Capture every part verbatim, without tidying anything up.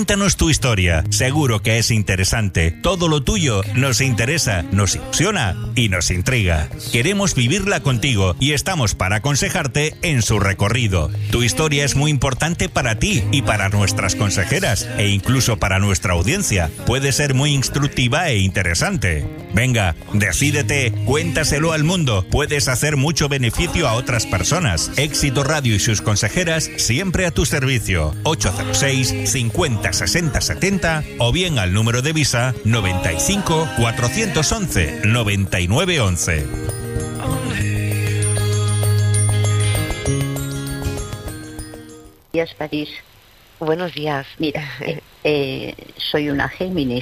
Cuéntanos tu historia, seguro que es interesante. Todo lo tuyo nos interesa, nos ilusiona y nos intriga. Queremos vivirla contigo y estamos para aconsejarte en su recorrido. Tu historia es muy importante para ti y para nuestras consejeras e incluso para nuestra audiencia. Puede ser muy instructiva e interesante. Venga, decídete, cuéntaselo al mundo. Puedes hacer mucho beneficio a otras personas. Éxito Radio y sus consejeras siempre a tu servicio. ocho cero seis, cincuenta, sesenta, setenta o bien al número de Visa noventa y cinco, cuatrocientos once, noventa y nueve once. Buenos días, París. Buenos días. Mira, eh, eh, soy una Géminis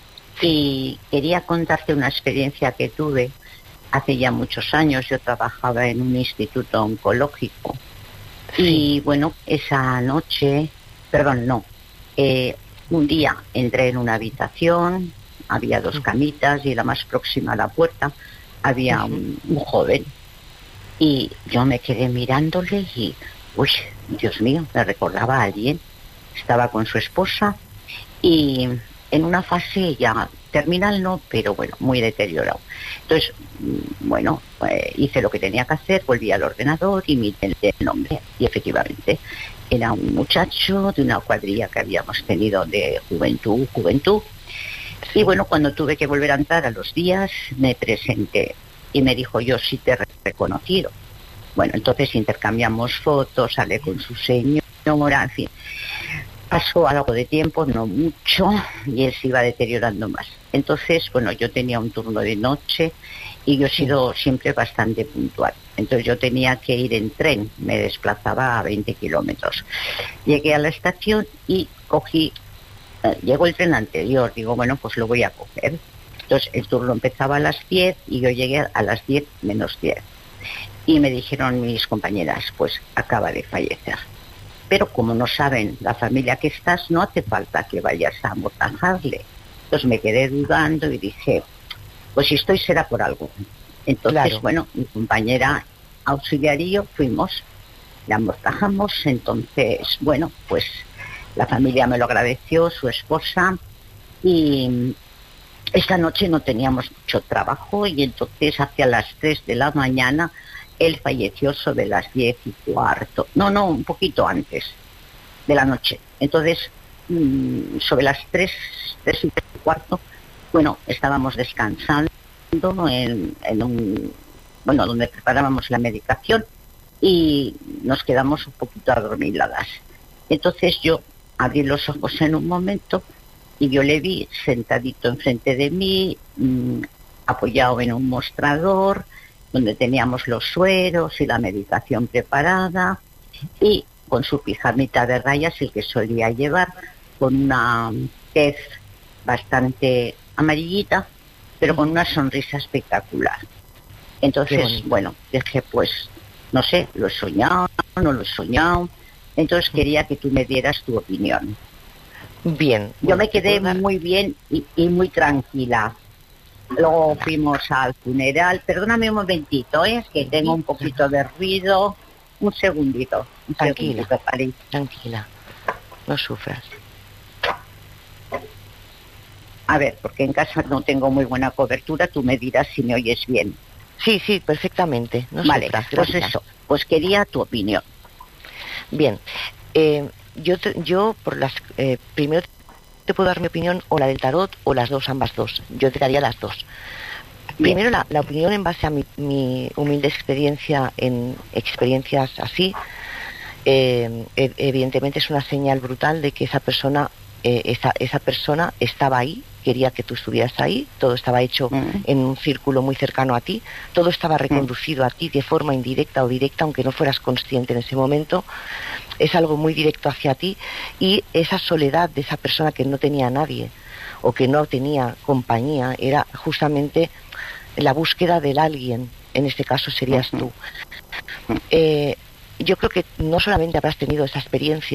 y quería contarte una experiencia que tuve hace ya muchos años. Yo trabajaba en un instituto oncológico. Sí. Y bueno, esa noche, perdón, no, eh, un día entré en una habitación, había dos camitas y la más próxima a la puerta había un, un joven. Y yo me quedé mirándole y, uy, Dios mío, me recordaba a alguien. Estaba con su esposa y en una fase ya terminal no, pero bueno, muy deteriorado. Entonces, bueno, eh, hice lo que tenía que hacer, volví al ordenador y miré el nombre. Y efectivamente, era un muchacho de una cuadrilla que habíamos tenido de juventud, juventud. Y bueno, cuando tuve que volver a entrar a los días, me presenté y me dijo, yo sí te he reconocido. Bueno, entonces intercambiamos fotos, hablé con su señora, en fin. Pasó algo de tiempo, no mucho, y él se iba deteriorando más. Entonces, bueno, yo tenía un turno de noche y yo he sido siempre bastante puntual. Entonces yo tenía que ir en tren, me desplazaba a veinte kilómetros. Llegué a la estación y cogí, eh, llegó el tren anterior, digo, bueno, pues lo voy a coger. Entonces el turno empezaba a las diez y yo llegué a las diez menos diez. Y me dijeron mis compañeras, pues acaba de fallecer. Pero como no saben la familia que estás, no hace falta que vayas a amortajarle. Entonces me quedé dudando y dije, pues si estoy será por algo. Entonces, claro, bueno, mi compañera auxiliar y yo fuimos, la amortajamos. Entonces, bueno, pues la familia me lo agradeció, su esposa, y esta noche no teníamos mucho trabajo y entonces hacia las tres de la mañana él falleció sobre las diez y cuarto. No, no, un poquito antes de la noche. Entonces, mmm, sobre las tres, tres y cuarto, bueno, estábamos descansando en, en un, bueno, donde preparábamos la medicación y nos quedamos un poquito adormiladas. Entonces yo abrí los ojos en un momento y yo le vi sentadito enfrente de mí, mmm, apoyado en un mostrador, donde teníamos los sueros y la medicación preparada, y con su pijamita de rayas, el que solía llevar, con una tez bastante amarillita, pero con una sonrisa espectacular. Entonces, bueno, dije, pues, no sé, lo he soñado, no lo he soñado. Entonces quería que tú me dieras tu opinión. Bien. Yo me quedé muy bien y, y muy tranquila. Luego fuimos al funeral. Perdóname un momentito, ¿eh? Es que tengo un poquito de ruido. Un segundito. Un tranquila, segundito, París. Tranquila, no sufras. A ver, porque en casa no tengo muy buena cobertura. Tú me dirás si me oyes bien. Sí, sí, perfectamente. No vale, sufras, pues gracias. eso. Pues quería tu opinión. Bien. Eh, yo, te, yo por las eh, primero te puedo dar mi opinión o la del tarot o las dos, ambas dos. Yo te daría las dos. Bien. Primero la, la opinión en base a mi, mi humilde experiencia en experiencias así. Eh, evidentemente es una señal brutal de que esa persona, eh, esa, esa persona estaba ahí, quería que tú estuvieras ahí, todo estaba hecho mm. en un círculo muy cercano a ti, todo estaba reconducido mm. a ti de forma indirecta o directa, aunque no fueras consciente en ese momento. Es algo muy directo hacia ti, y esa soledad de esa persona que no tenía a nadie o que no tenía compañía era justamente la búsqueda del alguien. En este caso serías tú. Eh, yo creo que no solamente habrás tenido esa experiencia,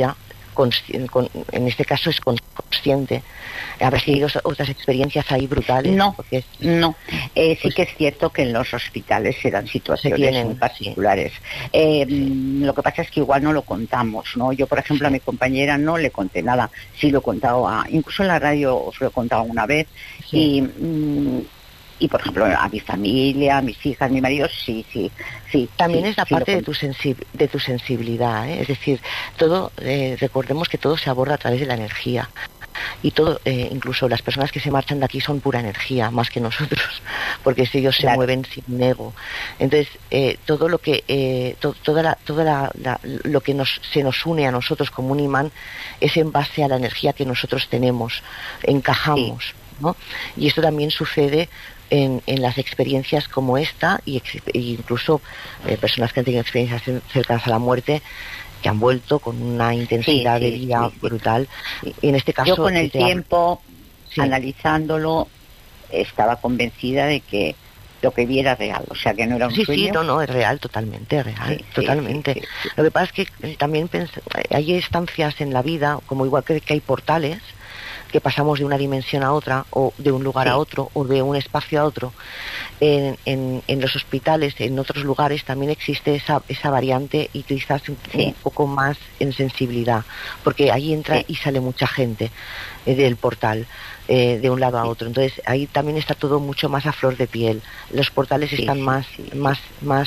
consci- con, en este caso es consciente. ¿Habrás tenido otras experiencias ahí brutales? No, Porque, no. Eh, sí pues, que es cierto que en los hospitales se dan situaciones tienen, muy particulares. Sí. Eh, sí. Lo que pasa es que igual no lo contamos, ¿no? Yo, por ejemplo, a mi compañera no le conté nada. Sí lo he contado, a, incluso en la radio os lo he contado una vez. Sí. Y... Mm, Y, por ejemplo, a mi familia, a mis hijas, a mi marido, sí, sí, sí. También sí, es la sí parte de tu, sensi- de tu sensibilidad, ¿eh? Es decir, todo, eh, recordemos que todo se aborda a través de la energía. Y todo, eh, incluso las personas que se marchan de aquí son pura energía, más que nosotros, porque si ellos claro. se mueven sin ego. Entonces, eh, todo lo que, eh, to- toda la, toda la, la, lo que nos, se nos une a nosotros como un imán es en base a la energía que nosotros tenemos, encajamos, sí. ¿no? Y esto también sucede En, en las experiencias como esta y ex, incluso eh, personas que han tenido experiencias cercanas a la muerte que han vuelto con una intensidad sí, sí, de vida sí, sí. brutal sí. Y en este caso yo con el tiempo sí. analizándolo estaba convencida de que lo que vi era real, o sea que no era un sí, sueño. Sí, no, no, es real, totalmente real, sí, totalmente. Sí, sí, sí. Lo que pasa es que también pens- hay estancias en la vida, como igual que, que hay portales, que pasamos de una dimensión a otra, o de un lugar sí. a otro, o de un espacio a otro. En, en, en los hospitales, en otros lugares, también existe esa, esa variante y quizás un, sí. un poco más en sensibilidad, porque ahí entra sí. y sale mucha gente eh, del portal, eh, de un lado a otro. Entonces, ahí también está todo mucho más a flor de piel. Los portales sí, están sí, más, sí. más, más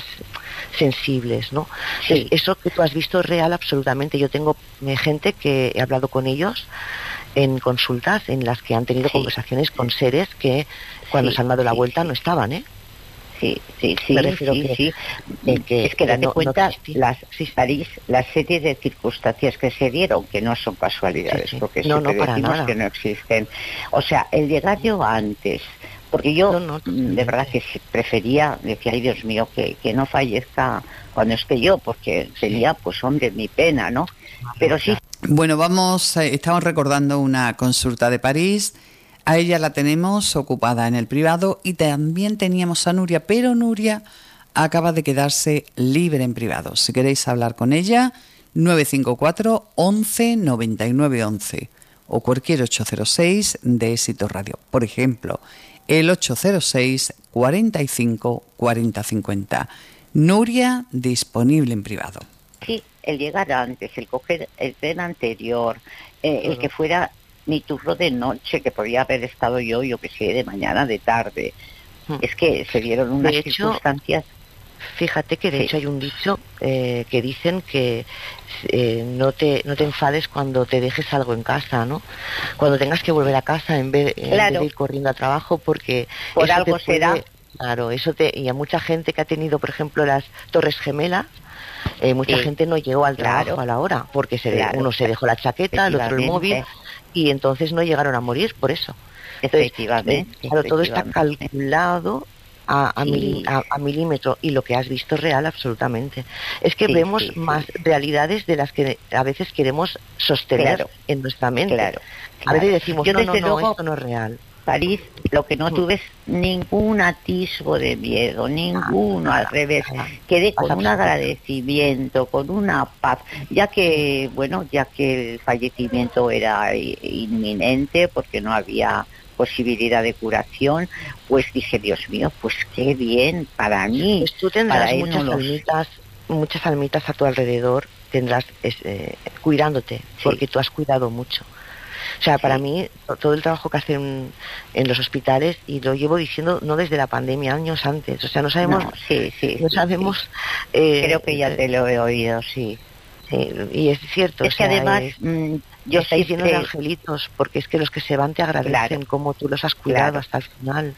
sensibles, ¿no? Sí. Es, eso que tú has visto es real absolutamente. Yo tengo eh, gente que he hablado con ellos en consultas en las que han tenido sí. conversaciones con seres que cuando sí, se han dado la sí, vuelta sí. no estaban, ¿eh? Sí, sí, sí, sí, que, sí. De que, es que date no, cuenta no las, sí. París, las series de circunstancias que se dieron, que no son casualidades, sí, sí. porque no, no, decimos nada. que no existen. O sea, el llegar yo antes, porque yo no, no, de verdad que prefería, decía, ay Dios mío, que, que no fallezca cuando esté yo, porque sería, pues hombre, mi pena, ¿no? Pero sí. Bueno, vamos, eh, estamos recordando una consulta de París. A ella la tenemos ocupada en el privado y también teníamos a Nuria, pero Nuria acaba de quedarse libre en privado. Si queréis hablar con ella, nueve cinco cuatro, once, noventa y nueve, once o cualquier ocho cero seis de Éxito Radio. Por ejemplo, el ocho cero seis, cuarenta y cinco, cuarenta cincuenta. Nuria, disponible en privado. Sí, el llegar antes, el coger el tren anterior, eh, el que fuera mi turno de noche, que podía haber estado yo, yo que sé, de mañana, de tarde. Hmm. Es que se dieron unas de hecho, circunstancias. Fíjate que de sí. hecho hay un dicho eh, que dicen que eh, no te no te enfades cuando te dejes algo en casa, ¿no? Cuando tengas que volver a casa en vez, en claro. vez de ir corriendo a trabajo, porque por eso algo te puede, será. Claro, eso te y a mucha gente que ha tenido, por ejemplo, las Torres Gemelas. Eh, mucha sí. gente no llegó al trabajo claro. a la hora, porque se claro. uno se dejó la chaqueta, el otro el móvil, y entonces no llegaron a morir por eso. Entonces, efectivamente, eh, claro, todo está calculado a, a, sí. mil, a, a milímetro, y lo que has visto es real absolutamente. Es que sí, vemos sí, más sí. realidades de las que a veces queremos sostener claro. en nuestra mente. Claro, claro. A veces decimos, Yo no, no, no, luego, esto no es real. París, lo que no tuve es ningún atisbo de miedo, ninguno, ah, al revés. Ah, Quedé con un agradecimiento, con una paz, ya que, bueno, ya que el fallecimiento era inminente, porque no había posibilidad de curación, pues dije, Dios mío, pues qué bien para mí. Pues tú tendrás para muchas los... almitas, muchas almitas a tu alrededor, tendrás eh, cuidándote, sí. porque tú has cuidado mucho. O sea, sí. para mí, todo el trabajo que hacen en los hospitales, y lo llevo diciendo no desde la pandemia, años antes, o sea, no sabemos, no, sí, sí, no sí, sabemos... Sí. Eh, Creo que ya te lo he oído, sí. Sí, y es cierto. Es o que sea, además, es, mmm, yo estoy lleno siempre... de angelitos, porque es que los que se van te agradecen claro. como tú los has cuidado claro. hasta el final.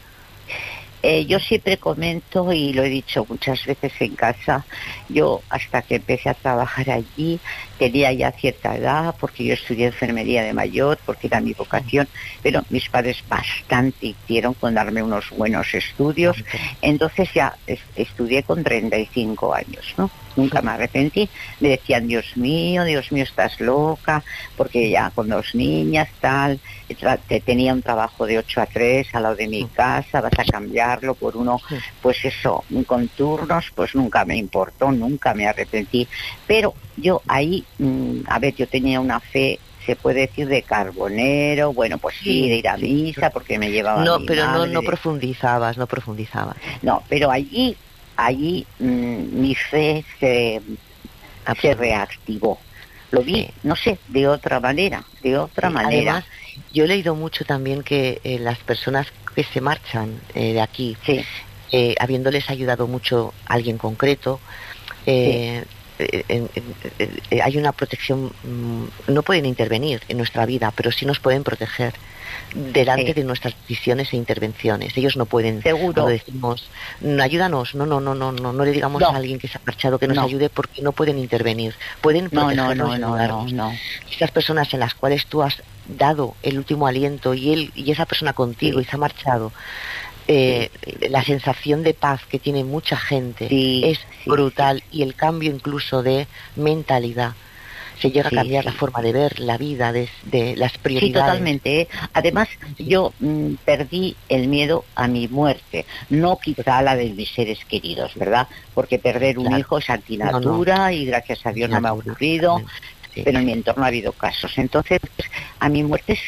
Eh, yo siempre comento, y lo he dicho muchas veces en casa, yo hasta que empecé a trabajar allí tenía ya cierta edad, porque yo estudié enfermería de mayor, porque era mi vocación, pero mis padres bastante hicieron con darme unos buenos estudios, entonces ya es, estudié con treinta y cinco años, ¿no? Nunca me arrepentí, me decían, Dios mío, Dios mío, estás loca, porque ya con dos niñas, tal, te tenía un trabajo de ocho a tres al lado de mi casa, vas a cambiarlo por uno, pues eso, con turnos, pues nunca me importó, nunca me arrepentí, pero yo ahí, mmm, a ver, yo tenía una fe, se puede decir, de carbonero, bueno, pues sí, sí de ir a misa, porque me llevaba no, mi pero madre. no, no profundizabas, no profundizabas. No, pero allí, allí mmm, mi fe se, se reactivó. Lo vi, sí. no sé, de otra manera, de otra sí, manera. Además, yo he leído mucho también que eh, las personas que se marchan eh, de aquí, sí. eh, habiéndoles ayudado mucho a alguien concreto, eh, sí. Eh, eh, eh, eh, hay una protección, mmm, no pueden intervenir en nuestra vida, pero sí nos pueden proteger delante sí. de nuestras decisiones e intervenciones. Ellos no pueden, seguro, cuando decimos, ayúdanos, no, no, no, no, no, no le digamos no. a alguien que se ha marchado que nos no. ayude, porque no pueden intervenir, pueden protegernos no, no, no, y no, ayudarnos. no, no. Estas personas en las cuales tú has dado el último aliento y él y esa persona contigo sí. y se ha marchado, Eh, sí. la sensación de paz que tiene mucha gente sí, es sí, brutal sí. y el cambio incluso de mentalidad, se llega sí, a cambiar sí. la forma de ver la vida, de, de las prioridades. Sí, totalmente. ¿eh? Además, sí. yo mmm, perdí el miedo a mi muerte, no quizá a la de mis seres queridos, ¿verdad? Porque perder un claro. hijo es antinatura no, no. y gracias a Dios no me ha ocurrido, sí. pero en mi entorno ha habido casos. Entonces, a mi muerte